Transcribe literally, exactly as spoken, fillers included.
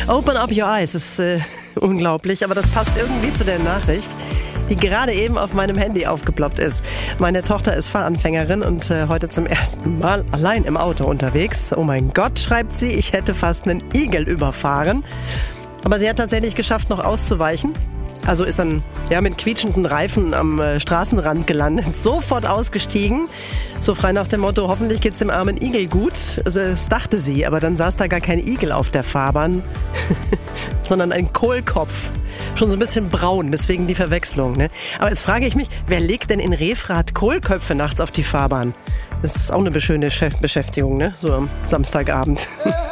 Open up your eyes ist äh, unglaublich, aber das passt irgendwie zu der Nachricht, die gerade eben auf meinem Handy aufgeploppt ist. Meine Tochter ist Fahranfängerin und äh, heute zum ersten Mal allein im Auto unterwegs. Oh mein Gott, schreibt sie, ich hätte fast einen Igel überfahren. Aber sie hat tatsächlich geschafft, noch auszuweichen. Also ist dann ja mit quietschenden Reifen am äh, Straßenrand gelandet, sofort ausgestiegen. So frei nach dem Motto, hoffentlich geht's dem armen Igel gut. Also, das dachte sie, aber dann saß da gar kein Igel auf der Fahrbahn, sondern ein Kohlkopf. Schon so ein bisschen braun, deswegen die Verwechslung. Ne? Aber jetzt frage ich mich, wer legt denn in Refrath Kohlköpfe nachts auf die Fahrbahn? Das ist auch eine schöne Beschäftigung, ne? So am Samstagabend.